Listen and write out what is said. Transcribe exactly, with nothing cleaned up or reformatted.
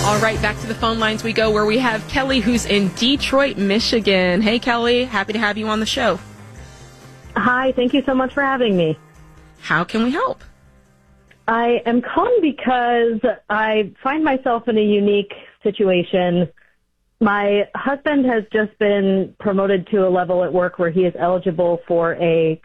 All right, back to the phone lines we go, where we have Kelly, who's in Detroit, Michigan. Hey, Kelly, happy to have you on the show. Hi, thank you so much for having me. How can we help? I am calling because I find myself in a unique situation. My husband has just been promoted to a level at work where he is eligible for a